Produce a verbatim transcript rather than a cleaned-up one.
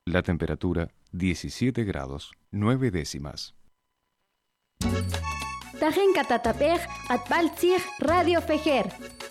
La temperatura diecisiete grados nueve décimas. Tajen Catatapej, Atbaltzig, Radio Fejer.